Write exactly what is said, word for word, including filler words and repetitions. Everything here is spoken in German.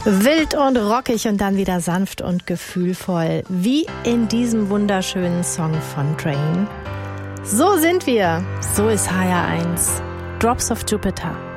Wild und rockig und dann wieder sanft und gefühlvoll, wie in diesem wunderschönen Song von Train. So sind wir, so ist H R eins. Drops of Jupiter.